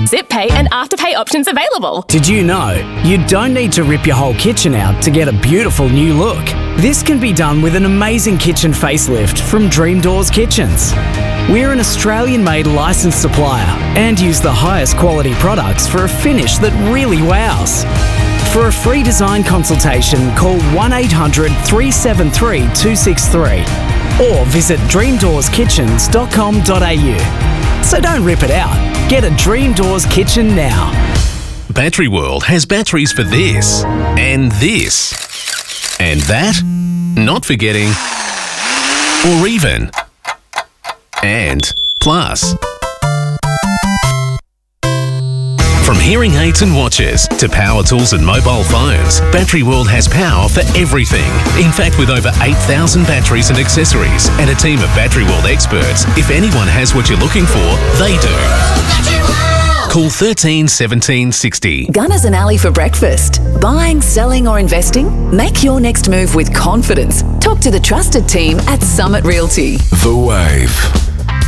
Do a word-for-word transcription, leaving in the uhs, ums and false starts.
Zip Pay and Afterpay options available. Did you know you don't need to rip your whole kitchen out to get a beautiful new look? This can be done with an amazing kitchen facelift from Dream Doors Kitchens. We're an Australian-made licensed supplier and use the highest quality products for a finish that really wows. For a free design consultation, call one eight hundred, three seven three, two six three or visit dream doors kitchens dot com dot a u. So don't rip it out. Get a Dream Doors kitchen now. Battery World has batteries for this, and this, and that, not forgetting, or even, and plus. From hearing aids and watches to power tools and mobile phones, Battery World has power for everything. In fact, with over eight thousand batteries and accessories and a team of Battery World experts, if anyone has what you're looking for, they do. Call thirteen seventeen sixty. Gunners and Alley for breakfast. Buying, selling or investing? Make your next move with confidence. Talk to the trusted team at Summit Realty. The Wave.